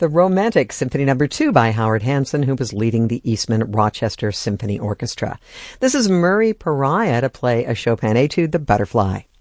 the Romantic Symphony No. 2 by Howard Hanson, who was leading the Eastman Rochester Symphony Orchestra. This is Murray Pariah to play a Chopin etude, The Butterfly.